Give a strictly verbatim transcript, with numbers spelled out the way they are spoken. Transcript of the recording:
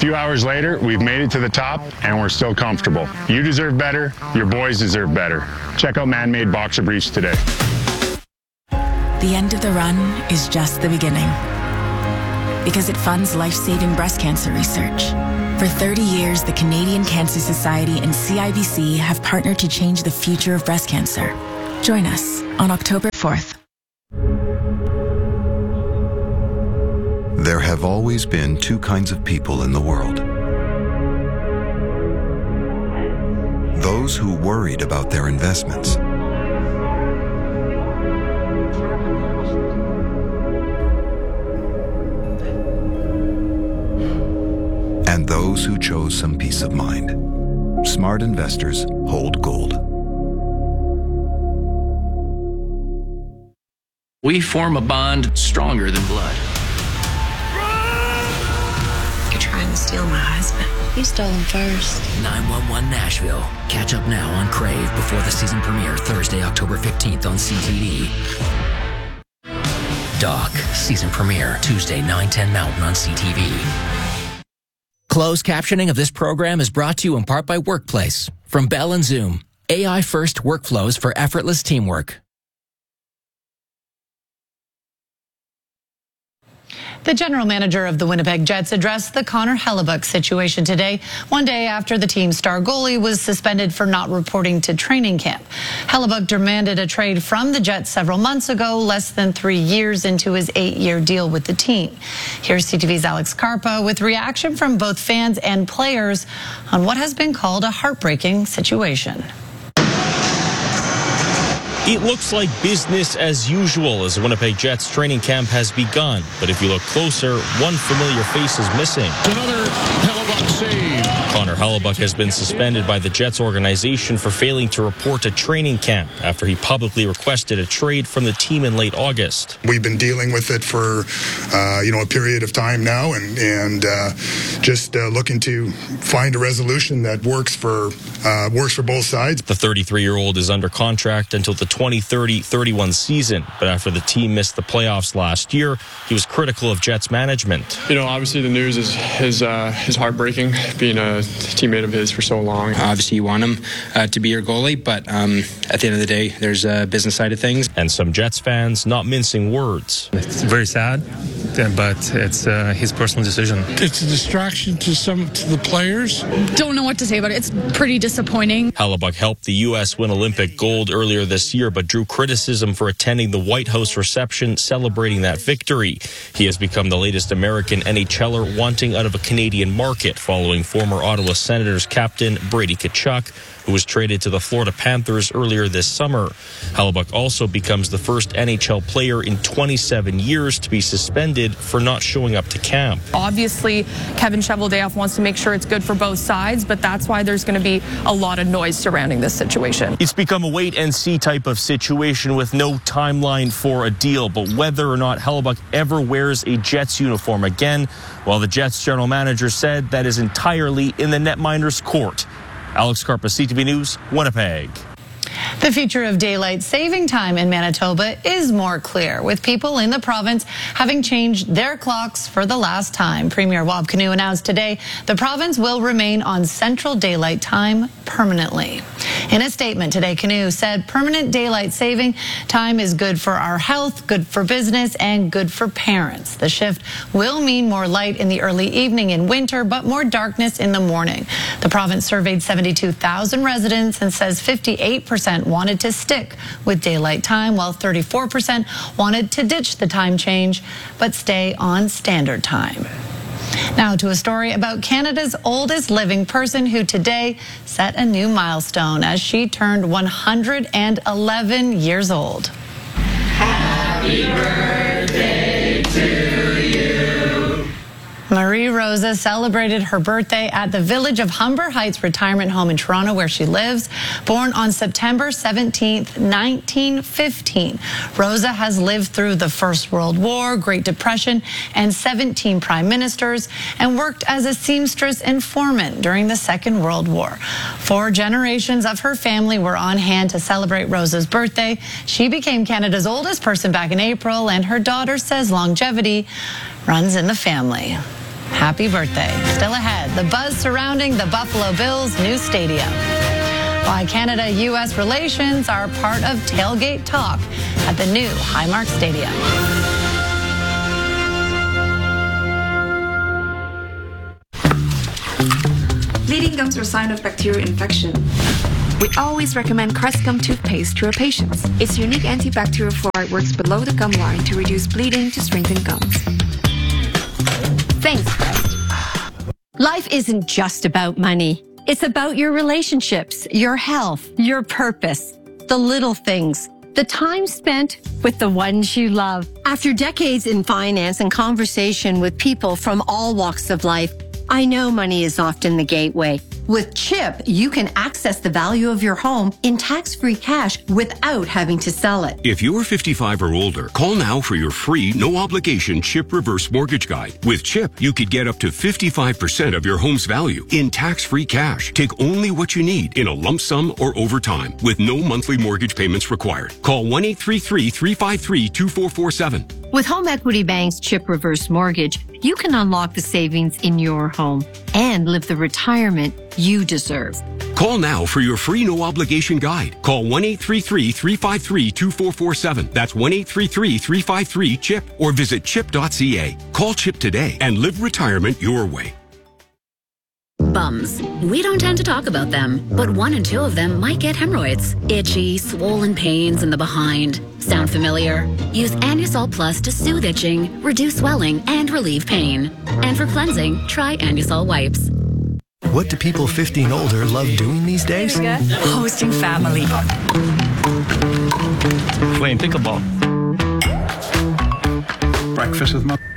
few hours later, we've made it to the top, and we're still comfortable. You deserve better. Your boys deserve better. Check out Man-Made Boxer Briefs today. The end of the run is just the beginning, because it funds life-saving breast cancer research. For thirty years, the Canadian Cancer Society and C I B C have partnered to change the future of breast cancer. Join us on October fourth. There have always been two kinds of people in the world. Those who worried about their investments. And those who chose some peace of mind. Smart investors hold gold. We form a bond stronger than blood. You're trying to steal my husband. You stole him first. nine one one Nashville. Catch up now on Crave before the season premiere Thursday, October fifteenth on C T V. Doc, season premiere Tuesday, nine ten Mountain on C T V. Closed captioning of this program is brought to you in part by Workplace from Bell and Zoom. A I-first workflows for effortless teamwork. The general manager of the Winnipeg Jets addressed the Connor Hellebuyck situation today, one day after the team's star goalie was suspended for not reporting to training camp. Hellebuyck demanded a trade from the Jets several months ago, less than three years into his eight-year deal with the team. Here's C T V's Alex Karpa with reaction from both fans and players on what has been called a heartbreaking situation. It looks like business as usual as the Winnipeg Jets training camp has begun. But if you look closer, one familiar face is missing. Another Hellebuyck save. Connor Hellebuyck has been suspended by the Jets organization for failing to report to training camp after he publicly requested a trade from the team in late August. We've been dealing with it for, uh, you know, a period of time now, and and uh, just uh, looking to find a resolution that works for uh, works for both sides. The thirty-three-year-old is under contract until the twenty thirty thirty-one season, but after the team missed the playoffs last year, he was critical of Jets management. You know, obviously the news is is uh, is heartbreaking, being a teammate of his for so long. Obviously, you want him uh, to be your goalie, but um, at the end of the day, there's a business side of things. And some Jets fans not mincing words. It's very sad, but it's uh, his personal decision. It's a distraction to some to the players. Don't know what to say about it. It's pretty disappointing. Hellebuyck helped the U S win Olympic gold earlier this year, but drew criticism for attending the White House reception celebrating that victory. He has become the latest American NHLer wanting out of a Canadian market following former Ottawa Senators captain Brady Tkachuk, who was traded to the Florida Panthers earlier this summer. Hellebuyck also becomes the first N H L player in twenty-seven years to be suspended for not showing up to camp. Obviously, Kevin Cheveldayoff wants to make sure it's good for both sides, but that's why there's going to be a lot of noise surrounding this situation. It's become a wait-and-see type of situation with no timeline for a deal, but whether or not Hellebuyck ever wears a Jets uniform again, well, the Jets general manager said that is entirely in the netminder's court. Alex Karpa, C T V News, Winnipeg. The future of daylight saving time in Manitoba is more clear, with people in the province having changed their clocks for the last time. Premier Wab Kinew announced today the province will remain on Central Daylight Time permanently. In a statement today, Kinew said permanent daylight saving time is good for our health, good for business, and good for parents. The shift will mean more light in the early evening in winter, but more darkness in the morning. The province surveyed seventy-two thousand residents and says fifty-eight percent wanted to stick with daylight time, while thirty-four percent wanted to ditch the time change but stay on standard time. Now to a story about Canada's oldest living person who today set a new milestone as she turned one hundred eleven years old. Happy birthday to you. Marie Rosa celebrated her birthday at the Village of Humber Heights retirement home in Toronto, where she lives. Born on September seventeenth, nineteen fifteen, Rosa has lived through the First World War, Great Depression, and seventeen prime ministers, and worked as a seamstress and foreman during the Second World War. Four generations of her family were on hand to celebrate Rosa's birthday. She became Canada's oldest person back in April, and her daughter says longevity runs in the family. happy birthday. Still ahead, the buzz surrounding the Buffalo Bills' new stadium. Why Canada-U S relations are part of tailgate talk at the new Highmark Stadium. Bleeding gums are a sign of bacterial infection. We always recommend Crest Gum toothpaste to our patients. Its unique antibacterial fluoride works below the gum line to reduce bleeding to strengthen gums. Thanks, Crest. Life isn't just about money. It's about your relationships, your health, your purpose, the little things, the time spent with the ones you love. After decades in finance and conversation with people from all walks of life, I know money is often the gateway. With CHIP, you can access the value of your home in tax-free cash without having to sell it. If you're fifty-five or older, call now for your free, no-obligation CHIP Reverse Mortgage Guide. With CHIP, you could get up to fifty-five percent of your home's value in tax-free cash. Take only what you need in a lump sum or over time with no monthly mortgage payments required. Call one eight three three, three five three, two four four seven. With Home Equity Bank's CHIP Reverse Mortgage, you can unlock the savings in your home and live the retirement you deserve. Call now for your free no-obligation guide. Call one eight three three, three five three, two four four seven. That's one eight three three, three five three, CHIP or visit chip dot c a. Call CHIP today and live retirement your way. Bums. We don't tend to talk about them, but one in two of them might get hemorrhoids. Itchy, swollen pains in the behind. Sound familiar? Use Anusol Plus to soothe itching, reduce swelling, and relieve pain. And for cleansing, try Anusol Wipes. What do people fifty and older love doing these days? Hosting family. Playing pickleball. Breakfast with mom.